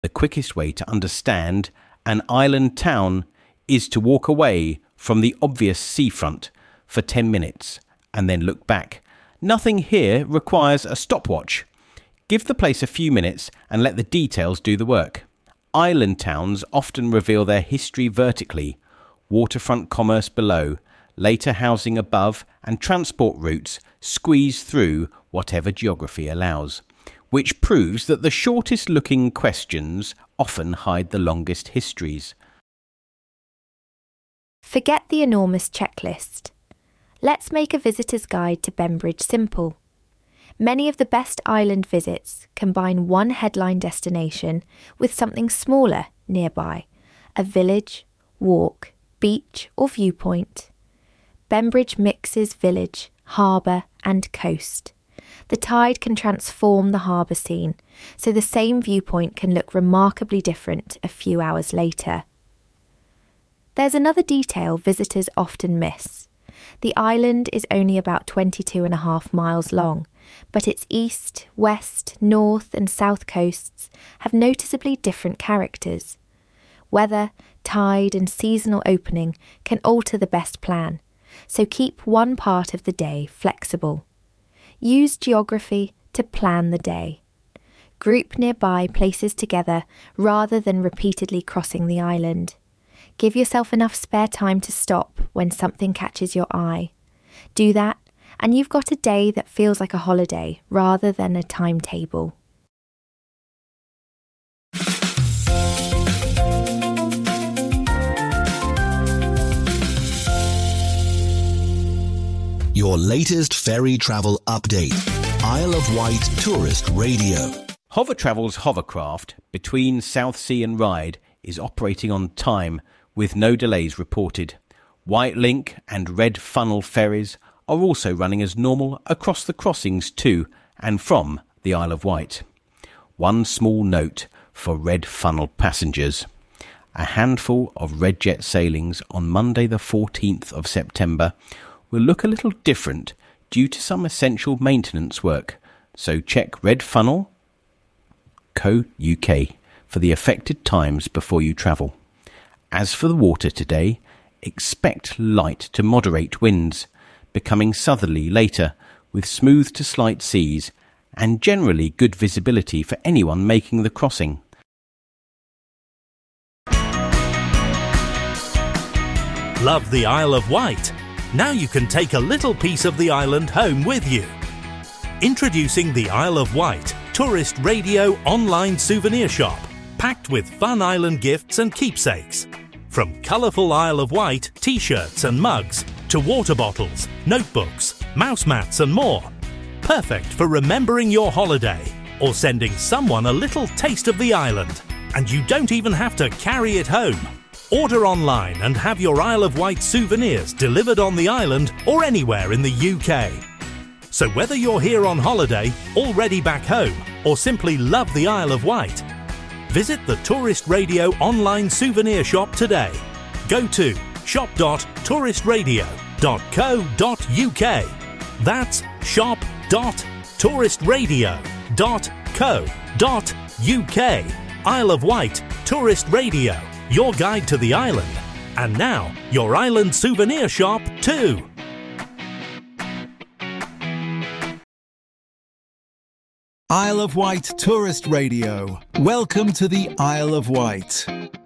The quickest way to understand an island town is to walk away from the obvious seafront for 10 minutes and then look back. Nothing here requires a stopwatch. Give the place a few minutes and let the details do the work. Island towns often reveal their history vertically, waterfront commerce below, later housing above, and transport routes squeeze through whatever geography allows, which proves that the shortest looking questions often hide the longest histories. Forget the enormous checklist. Let's make a visitor's guide to Bembridge simple. Many of the best island visits combine one headline destination with something smaller nearby, a village, walk, beach or viewpoint. Bembridge mixes village, harbour and coast. The tide can transform the harbour scene, so the same viewpoint can look remarkably different a few hours later. There's another detail visitors often miss. The island is only about 22.5 miles long, but its east, west, north and south coasts have noticeably different characters. Weather, tide and seasonal opening can alter the best plan, so keep one part of the day flexible. Use geography to plan the day. Group nearby places together rather than repeatedly crossing the island. Give yourself enough spare time to stop when something catches your eye. Do that, and you've got a day that feels like a holiday rather than a timetable. Your latest ferry travel update. Isle of Wight Tourist Radio. Hover Travel's hovercraft between Southsea and Ryde is operating on time with no delays reported. White Link and Red Funnel ferries are also running as normal across the crossings to and from the Isle of Wight. One small note for Red Funnel passengers. A handful of Redjet sailings on Monday the 14th of September will look a little different due to some essential maintenance work, so check redfunnel.co.uk for the affected times before you travel. As for the water today, expect light to moderate winds, becoming southerly later with smooth to slight seas and generally good visibility for anyone making the crossing. Love the Isle of Wight? Now you can take a little piece of the island home with you. Introducing the Isle of Wight Tourist Radio online souvenir shop, packed with fun island gifts and keepsakes. From colourful Isle of Wight t-shirts and mugs to water bottles, notebooks, mouse mats and more. Perfect for remembering your holiday or sending someone a little taste of the island. And you don't even have to carry it home. Order online and have your Isle of Wight souvenirs delivered on the island or anywhere in the UK. So whether you're here on holiday, already back home, or simply love the Isle of Wight, visit the Tourist Radio online souvenir shop today. Go to shop.touristradio.co.uk. That's shop.touristradio.co.uk. Isle of Wight Tourist Radio, your guide to the island. And now, your island souvenir shop too. Isle of Wight Tourist Radio. Welcome to the Isle of Wight.